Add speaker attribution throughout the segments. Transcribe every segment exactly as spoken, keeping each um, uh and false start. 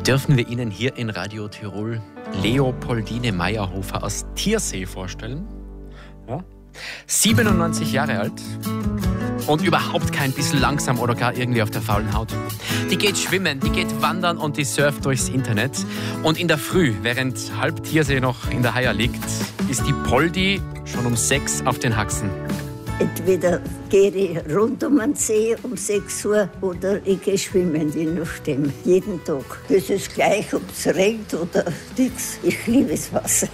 Speaker 1: dürfen wir Ihnen hier in Radio Tirol Leopoldine Meyerhofer aus Tiersee vorstellen. Ja? siebenundneunzig Jahre alt und überhaupt kein bisschen langsam oder gar irgendwie auf der faulen Haut. Die geht schwimmen, die geht wandern und die surft durchs Internet. Und in der Früh, während halb Tiersee noch in der Haier liegt, ist die Poldi schon um sechs auf den Haxen.
Speaker 2: Entweder gehe ich rund um den See um sechs Uhr oder ich gehe schwimmen, je nachdem. Jeden Tag. Das ist gleich, ob es regnet oder nichts. Ich liebe das Wasser.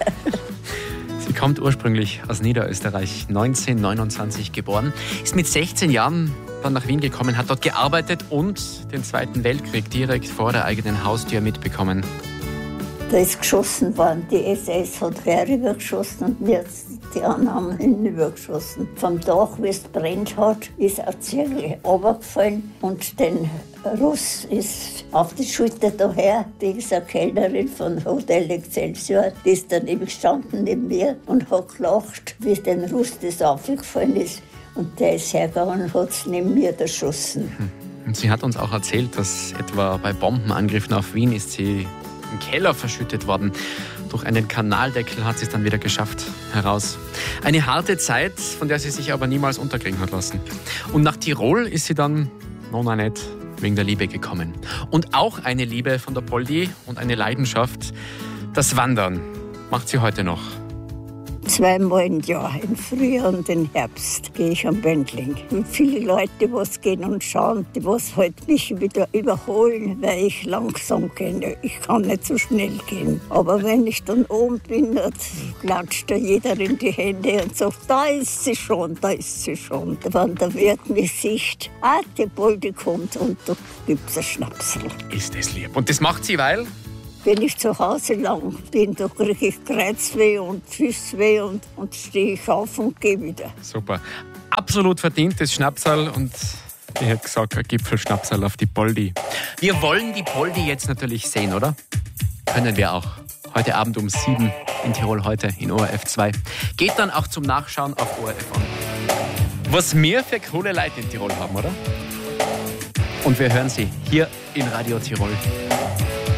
Speaker 1: Sie kommt ursprünglich aus Niederösterreich, neunzehnhundertneunundzwanzig geboren, ist mit sechzehn Jahren dann nach Wien gekommen, hat dort gearbeitet und den Zweiten Weltkrieg direkt vor der eigenen Haustür mitbekommen.
Speaker 2: Da ist geschossen worden, die S S hat herübergeschossen und wir die anderen haben hinübergeschossen. Vom Dach, wie es brennt hat, ist ein Zirkel runtergefallen und den Russ ist auf die Schulter daher. Die ist eine Kellnerin von Hotel Excelsior, die ist daneben gestanden neben mir und hat gelacht, wie den Russ das aufgefallen ist. Und der ist hergegangen und hat es neben mir erschossen.
Speaker 1: Und sie hat uns auch erzählt, dass etwa bei Bombenangriffen auf Wien ist sie im Keller verschüttet worden. Durch einen Kanaldeckel hat sie es dann wieder geschafft heraus. Eine harte Zeit, von der sie sich aber niemals unterkriegen hat lassen. Und nach Tirol ist sie dann, no, nein, nicht, wegen der Liebe gekommen. Und auch eine Liebe von der Poldi und eine Leidenschaft, das Wandern, macht sie heute noch.
Speaker 2: Zweimal im Jahr, im Frühjahr und im Herbst, gehe ich am Wendling. Und viele Leute, die was gehen und schauen, die was halt mich wieder überholen, weil ich langsam gehe. Ich kann nicht so schnell gehen. Aber wenn ich dann oben bin, dann klatscht da jeder in die Hände und sagt, da ist sie schon, da ist sie schon. Wenn der Wirt mich sieht, ah, die Poldi kommt und da gibt es ein Schnapsel.
Speaker 1: Ist das lieb. Und das macht sie, weil?
Speaker 2: Wenn ich zu Hause lang bin, da kriege ich Kreuzweh und Füßweh und, und stehe ich auf und gehe wieder.
Speaker 1: Super. Absolut verdientes Schnapsal und ich hätte gesagt, ein Gipfelschnapsal auf die Poldi. Wir wollen die Poldi jetzt natürlich sehen, oder? Können wir auch. Heute Abend um sieben in Tirol heute in O R F zwei. Geht dann auch zum Nachschauen auf O R F an. Was wir für coole Leute in Tirol haben, oder? Und wir hören sie hier in Radio Tirol.